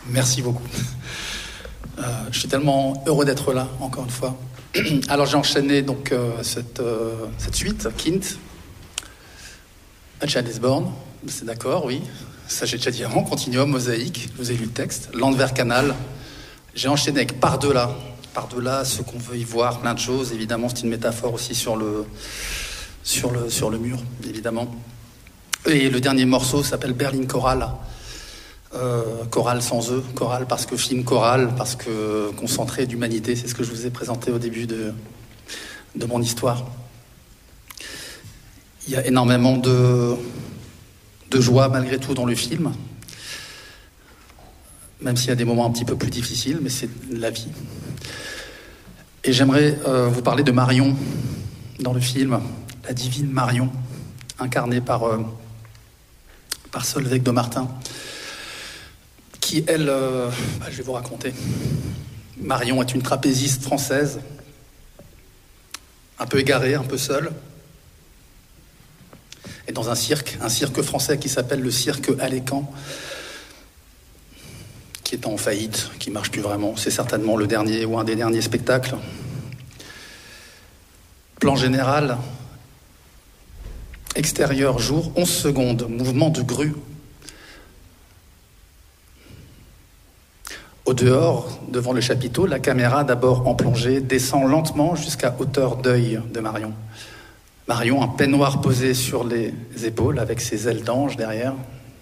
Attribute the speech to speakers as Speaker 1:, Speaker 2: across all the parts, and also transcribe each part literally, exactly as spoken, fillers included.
Speaker 1: Merci beaucoup. Euh, je suis tellement heureux d'être là, encore une fois. Alors j'ai enchaîné donc euh, cette, euh, cette suite, Kint, A Child is Born, c'est d'accord, oui. Ça j'ai déjà dit avant, Continuum, Mosaïque, je vous ai lu le texte, L'Anvers Canal. J'ai enchaîné avec Par-delà. Par-delà, ce qu'on veut y voir, plein de choses. Évidemment, c'est une métaphore aussi sur le, sur le, sur le mur, évidemment. Et le dernier morceau s'appelle Berlin Chorale. Euh, chorale sans eux, chorale parce que film chorale, parce que concentré d'humanité, c'est ce que je vous ai présenté au début de, de mon histoire. Il y a énormément de, de joie malgré tout dans le film, même s'il y a des moments un petit peu plus difficiles, mais c'est la vie. Et j'aimerais euh, vous parler de Marion dans le film, la divine Marion, incarnée par, euh, par Solveig de Martin. Qui, elle, euh, bah, je vais vous raconter. Marion est une trapéziste française, un peu égarée, un peu seule, et dans un cirque, un cirque français qui s'appelle le cirque Alécan, qui est en faillite, qui ne marche plus vraiment. C'est certainement le dernier ou un des derniers spectacles. Plan général, extérieur, jour, onze secondes, mouvement de grue. Au dehors, devant le chapiteau, la caméra, d'abord en plongée, descend lentement jusqu'à hauteur d'œil de Marion. Marion, un peignoir posé sur les épaules, avec ses ailes d'ange derrière,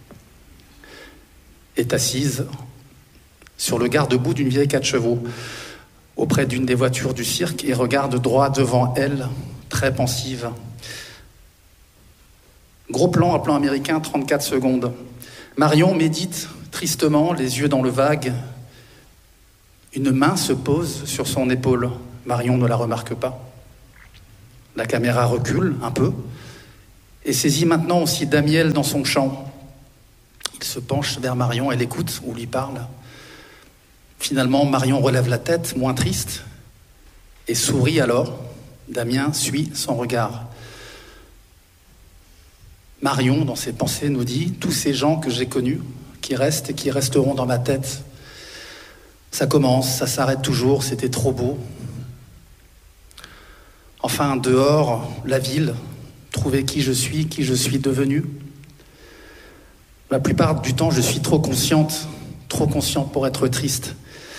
Speaker 1: est assise sur le garde-boue d'une vieille quatre chevaux, auprès d'une des voitures du cirque, et regarde droit devant elle, très pensive. Gros plan à plan américain, trente-quatre secondes. Marion médite tristement, les yeux dans le vague. Une main se pose sur son épaule. Marion ne la remarque pas. La caméra recule un peu et saisit maintenant aussi Damiel dans son chant. Il se penche vers Marion, elle écoute ou lui parle. Finalement, Marion relève la tête, moins triste, et sourit alors. Damien suit son regard. Marion, dans ses pensées, nous dit « Tous ces gens que j'ai connus, qui restent et qui resteront dans ma tête. Ça commence, ça s'arrête toujours, c'était trop beau. Enfin, dehors, la ville, trouver qui je suis, qui je suis devenu. La plupart du temps, je suis trop consciente, trop consciente pour être triste.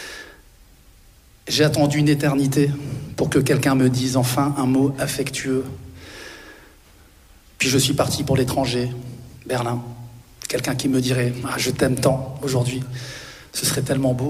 Speaker 1: J'ai attendu une éternité pour que quelqu'un me dise enfin un mot affectueux. Puis je suis parti pour l'étranger, Berlin. Quelqu'un qui me dirait « Ah, je t'aime tant aujourd'hui, ce serait tellement beau ».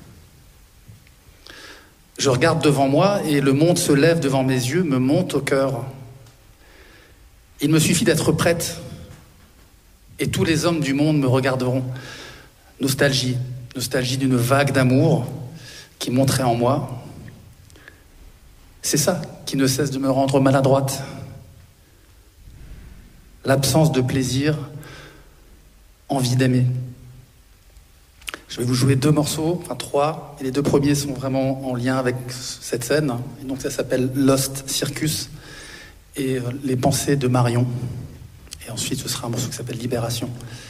Speaker 1: Je regarde devant moi et le monde se lève devant mes yeux, me monte au cœur. Il me suffit d'être prête et tous les hommes du monde me regarderont. Nostalgie, nostalgie d'une vague d'amour qui monterait en moi. C'est ça qui ne cesse de me rendre maladroite. L'absence de plaisir, envie d'aimer. Je vais vous jouer deux morceaux, enfin trois, et les deux premiers sont vraiment en lien avec cette scène. Et donc ça s'appelle Lost Circus et Les pensées de Marion. Et ensuite ce sera un morceau qui s'appelle Libération.